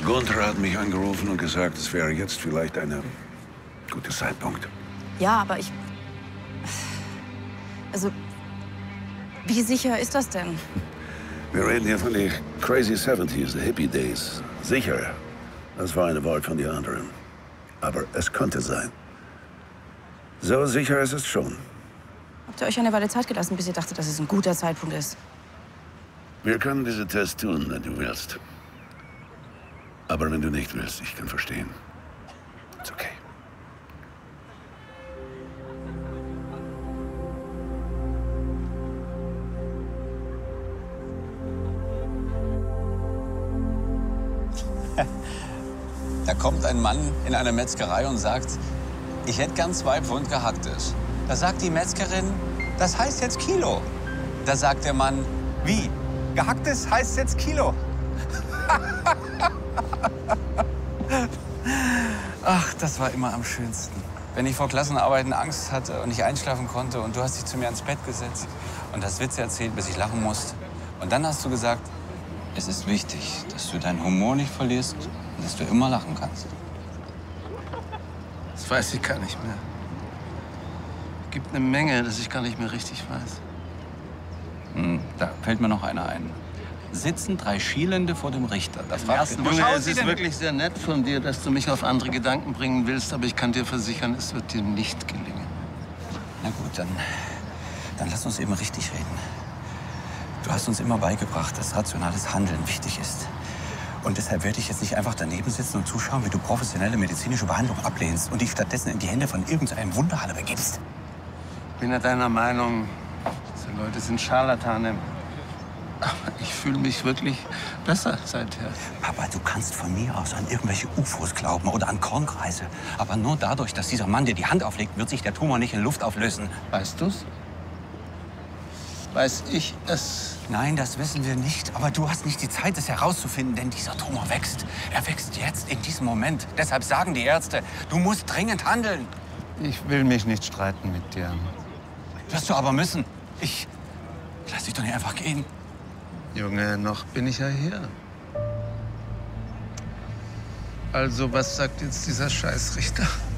Gunther hat mich angerufen und gesagt, es wäre jetzt vielleicht ein guter Zeitpunkt. Ja, aber Also, wie sicher ist das denn? Wir reden hier von den Crazy 70s, the Hippie Days. Sicher, das war eine Wort von den anderen. Aber es könnte sein. So sicher ist es schon. Habt ihr euch eine Weile Zeit gelassen, bis ihr dachtet, dass es ein guter Zeitpunkt ist? Wir können diese Tests tun, wenn du willst. Aber wenn du nicht willst, ich kann verstehen. Ist okay. Da kommt ein Mann in eine Metzgerei und sagt, ich hätte gern 2 Pfund Gehacktes. Da sagt die Metzgerin, das heißt jetzt Kilo. Da sagt der Mann, wie? Gehacktes heißt jetzt Kilo. Ach, das war immer am schönsten. Wenn ich vor Klassenarbeiten Angst hatte und nicht einschlafen konnte und du hast dich zu mir ans Bett gesetzt und hast Witze erzählt, bis ich lachen musste. Und dann hast du gesagt, es ist wichtig, dass du deinen Humor nicht verlierst und dass du immer lachen kannst. Das weiß ich gar nicht mehr. Es gibt eine Menge, das ich gar nicht mehr richtig weiß. Da fällt mir noch einer ein. Sitzen 3 Schielende vor dem Richter. Da fragst du, Junge, es ist wirklich sehr nett von dir, dass du mich auf andere Gedanken bringen willst, aber ich kann dir versichern, es wird dir nicht gelingen. Na gut, dann lass uns eben richtig reden. Du hast uns immer beigebracht, dass rationales Handeln wichtig ist. Und deshalb werde ich jetzt nicht einfach daneben sitzen und zuschauen, wie du professionelle medizinische Behandlung ablehnst und dich stattdessen in die Hände von irgendeinem Wunderhalle begibst. Ich bin ja deiner Meinung, diese Leute sind Scharlatane. Aber ich fühle mich wirklich besser seither. Papa, du kannst von mir aus an irgendwelche UFOs glauben oder an Kornkreise. Aber nur dadurch, dass dieser Mann dir die Hand auflegt, wird sich der Tumor nicht in Luft auflösen. Weißt du's? Weiß ich es? Nein, das wissen wir nicht. Aber du hast nicht die Zeit, es herauszufinden, denn dieser Tumor wächst. Er wächst jetzt, in diesem Moment. Deshalb sagen die Ärzte, du musst dringend handeln. Ich will mich nicht streiten mit dir. Wirst du aber müssen. Ich lass dich doch nicht einfach gehen. Junge, noch bin ich ja hier. Also, was sagt jetzt dieser Scheißrichter?